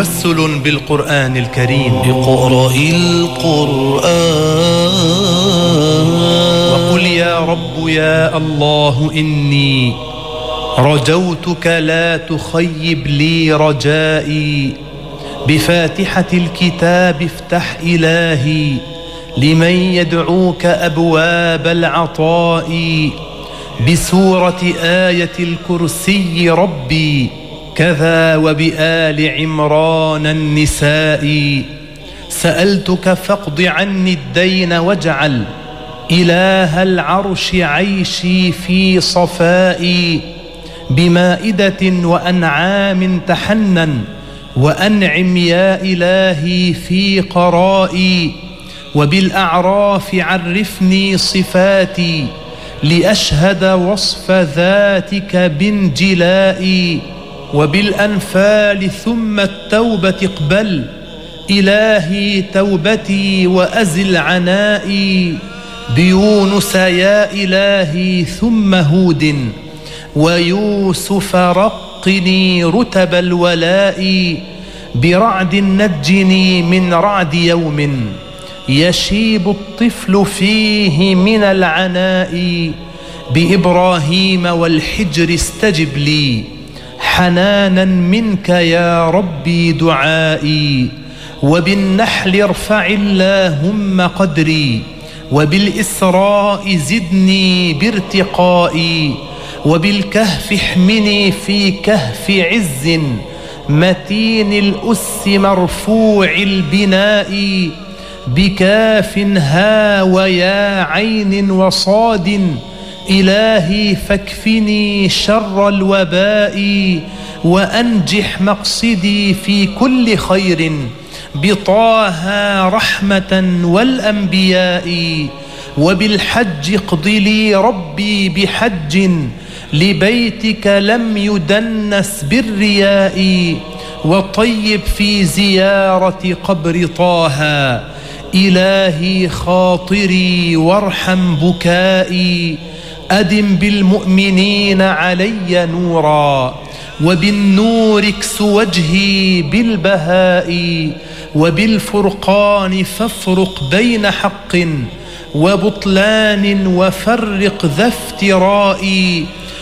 توسل بالقرآن الكريم. اقرأ القرآن وقل يا رب يا الله إني رجوتك لا تخيب لي رجائي. بفاتحة الكتاب افتح إلهي لمن يدعوك أبواب العطاء. بسورة آية الكرسي ربي كذا وبآل عمران النساء. سألتك فاقض عني الدين واجعل إله العرش عيشي في صفائي. بمائدة وأنعام تحنن وأنعم يا إلهي في قرائي. وبالأعراف عرفني صفاتي لأشهد وصف ذاتك بانجلائي. وبالأنفال ثم التوبة اقبل إلهي توبتي وأزل عنائي. بيونس يا إلهي ثم هود ويوسف رقني رتب الولاء. برعد نجني من رعد يوم يشيب الطفل فيه من العناء. بإبراهيم والحجر استجب لي حنانا منك يا ربي دعائي. وبالنحل ارفع اللهم قدري وبالإسراء زدني بارتقائي. وبالكهف احمني في كهف عز متين الأس مرفوع البناء. بكاف ها ويا عين وصاد إلهي فاكفني شر الوباء. وأنجح مقصدي في كل خير بطه رحمة والأنبياء. وبالحج اقض لي ربي بحج لبيتك لم يدنس بالرياء. وطيب في زيارة قبر طه إلهي خاطري وارحم بكائي. أدم بالمؤمنين علي نورا وبالنور اكس وجهي بالبهاء. وبالفرقان فافرق بين حق وبطلان وفرق ذا افترائي.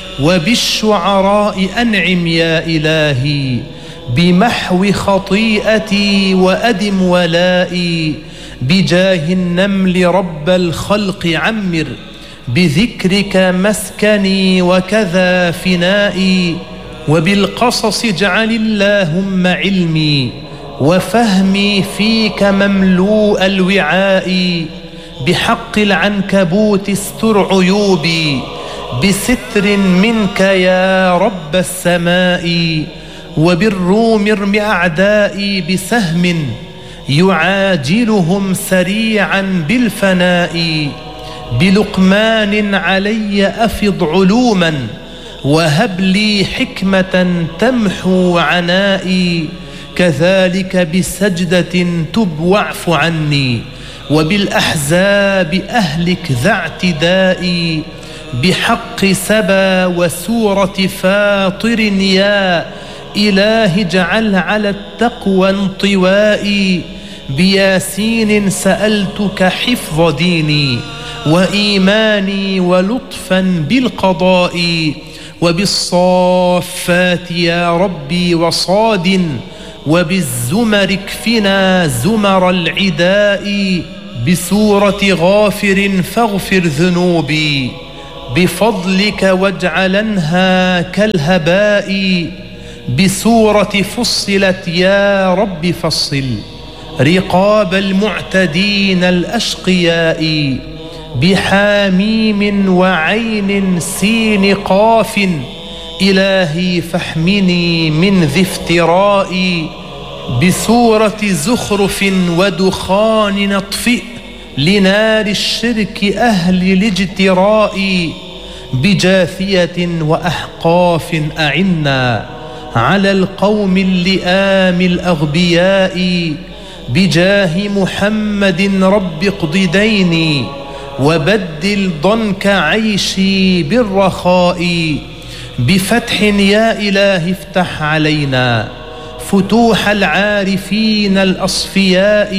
وبالشعراء أنعم يا إلهي بمحو خطيئتي وأدم ولائي. بجاه النمل رب الخلق عمر بذكرك مسكني وكذا فنائي. وبالقصص اجعل اللهم علمي وفهمي فيك مملوء الوعاء. بحق العنكبوت استر عيوبي بستر منك يا رب السماء. وبالروم ارم أعدائي بسهم يعاجلهم سريعا بالفناء. بلقمان علي أفض علوما وهب لي حكمة تمحو عنائي. كذلك بسجدة تب واعف عني وبالأحزاب أهلك ذا اعتدائي. بحق سبا وسورة فاطر يا إله اجعل على التقوى انطوائي. بياسين سألتك حفظ ديني وإيماني ولطفا بالقضاء. وبالصافات يا ربي وصاد وبالزمر اكفنا زمر العداء. بسورة غافر فاغفر ذنوبي بفضلك واجعلنها كالهباء. بسورة فصلت يا رب فصل رقاب المعتدين الأشقياء. بحاميم وعين سين قاف إلهي فاحمني من ذي افتراء. بسورة زخرف ودخان اطفئ لنار الشرك أهل الاجتراء. بجاثية وأحقاف أعنا على القوم اللئام الأغبياء. بجاه محمد رب اقض ديني وبدل ضنك عيشي بالرخاء. بفتح يا إله افتح علينا فتوح العارفين الأصفياء،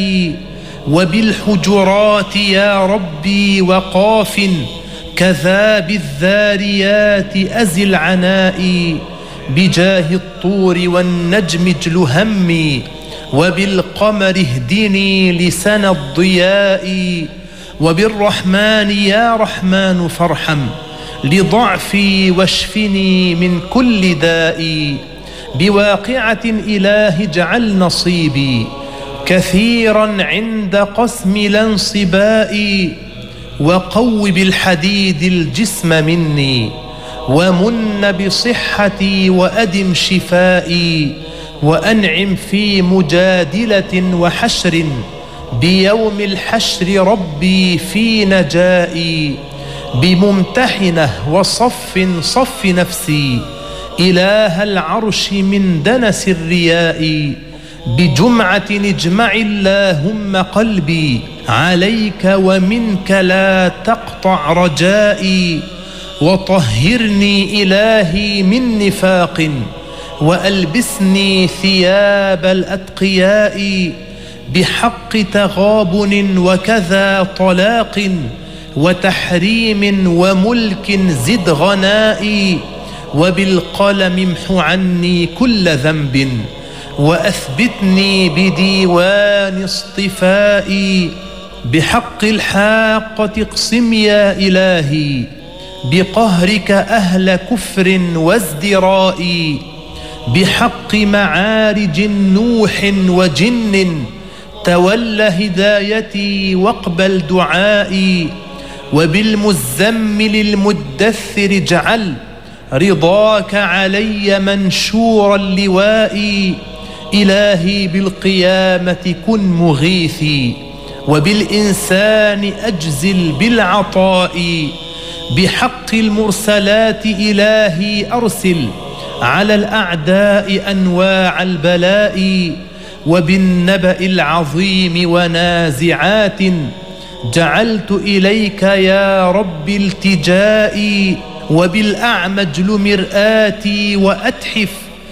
وبالحجرات يا ربي وقاف، كذا بالذاريات أزل عنائي، بجاه الطور والنجم اجل همي، وبالقمر اهدني لسنى الضياء، وبالرحمن يا رحمن فارحم لضعفي واشفني من كل داء، بواقعة إله اجعل نصيبي كثيرا عند قسم الانصباء، وقو بالحديد الجسم مني، ومن بصحتي وأدم شفائي، وأنعم في مجادلة وحشر، بيوم الحشر ربي في نجائي، بممتحنة صف نفسي إله العرش من دنس الرياء، بجمعة اجمع اللهم قلبي عليك ومنك لا تقطع رجائي، وطهرني إلهي من نفاق، وألبسني ثياب الأتقياء، بحق تغابن وكذا طلاق، وتحريم وملك زد غنائي، وبالقلم امح عني كل ذنب، وأثبتني بديوان اصطفائي، بحق الحاقة اقسم يا إلهي، بقهرك أهل كفر وازدراء، بحق معارج نوح وجن، تول هدايتي واقبل دعائي، وبالمزمل المدثر اجعل رضاك علي منشور اللواء، إلهي بالقيامة كن مغيثي، وبالإنسان أجزل بالعطاء، بحق المرسلات إلهي أرسل على الأعداء أنواع البلاء، وبالنبأ العظيم ونازعات جعلت إليك يا رب التجائي، وبالأعمجل مرآتي وأتحف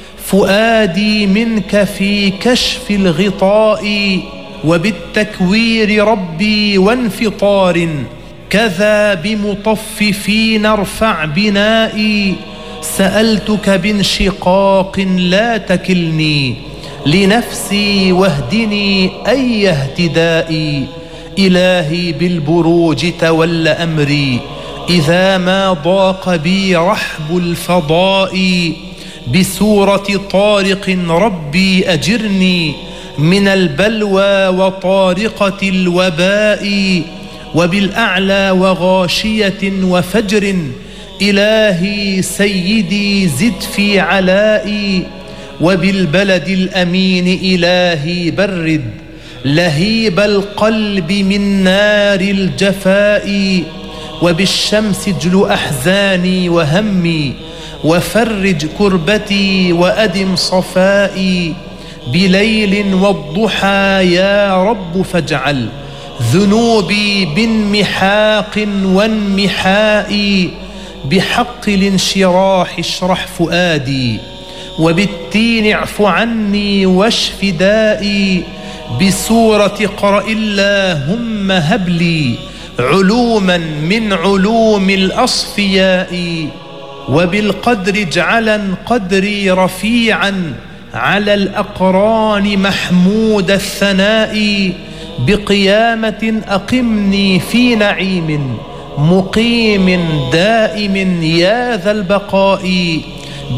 فؤادي منك في كشف الغطاء، وبالتكوير ربي وانفطار، كذا بمطففين ارفع بنائي، سألتك بانشقاق لا تكلني لنفسي، واهدني أي اهتدائي، إلهي بالبروج تول أمري، إذا ما ضاق بي رحب الفضاء، بسورة طارق ربي أجرني من البلوى وطارقة الوباء، وبالأعلى وغاشية وفجر إلهي سيدي زد في علائي، وبالبلد الأمين إلهي برد لهيب القلب من نار الجفاء، وبالشمس اجل أحزاني وهمي، وفرج كربتي وأدم صفائي، بليل والضحى يا رب فاجعل ذنوبي بانمحاق وانمحاء، بحق الانشراح اشرح فؤادي، وبالتين اعف عني واشف دائي، بسورة اقرأ اللهم هب لي علوما من علوم الأصفياء، وبالقدر اجعلا قدري رفيعا على الأقران محمود الثناء، بقيامة أقمني في نعيم مقيم دائم يا ذا البقاء،